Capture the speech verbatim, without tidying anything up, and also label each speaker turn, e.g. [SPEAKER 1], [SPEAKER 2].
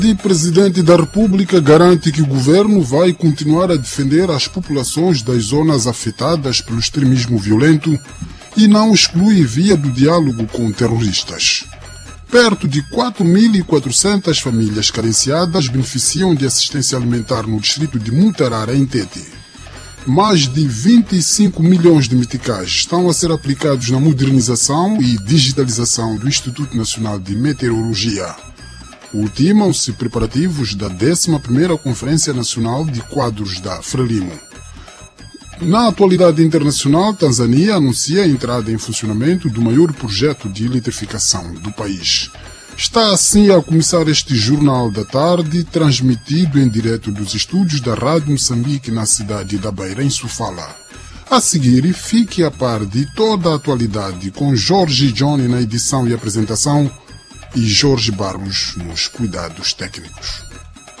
[SPEAKER 1] O Presidente da República garante que o governo vai continuar a defender as populações das zonas afetadas pelo extremismo violento e não exclui via do diálogo com terroristas. Perto de quatro mil e quatrocentas famílias carenciadas beneficiam de assistência alimentar no distrito de Mutarara, em Tete. Mais de vinte e cinco milhões de meticais estão a ser aplicados na modernização e digitalização do Instituto Nacional de Meteorologia. Ultimam-se preparativos da décima primeira Conferência Nacional de Quadros da Frelimo. Na atualidade internacional, Tanzânia anuncia a entrada em funcionamento do maior projeto de eletrificação do país. Está assim a começar este Jornal da Tarde, transmitido em direto dos estúdios da Rádio Moçambique na cidade da Beira, em Sofala. A seguir, fique a par de toda a atualidade com Jorge Johnny na edição e apresentação e Jorge Barros nos cuidados técnicos.